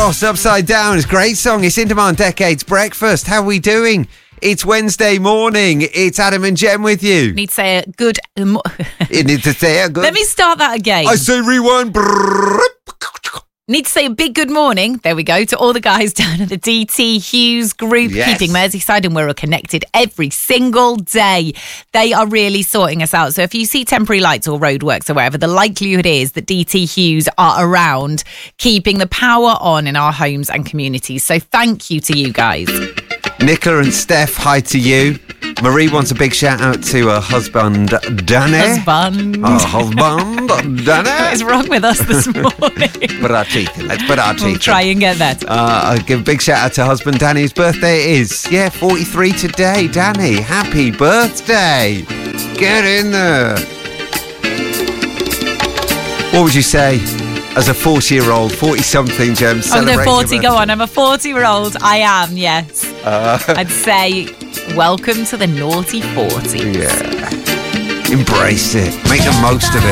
Cross, Upside Down. It's a great song. It's in demand. Decades Breakfast. How are we doing? It's Wednesday morning. It's Adam and Jem with you. Need to say a good... You need to say a good... Let me start that again. I say rewind. Need to say a big good morning. There we go. To all the guys down at the DT Hughes Group, Yes. Keating, Merseyside, and we're connected every single day. They are really sorting us out. So if you see temporary lights or roadworks or wherever, the likelihood is that DT Hughes are around keeping the power on in our homes and communities. So thank you to you guys. Nicola and Steph, hi to you. Marie wants a big shout out to her husband, Danny. Husband. Husband, Danny. What is wrong with us this morning? Put our teeth in. Let's put our We'll teeth try in. and get that. I'll give a big shout out to husband Danny. His birthday is, 43 today. Danny, happy birthday. Get in there. What would you say as a 40-year-old, 40-something, Jem? Oh, no, 40, go on. I'm a 40-year-old. I am, yes. I'd say welcome to the naughty 40s. Yeah. Embrace it. Make the most of it.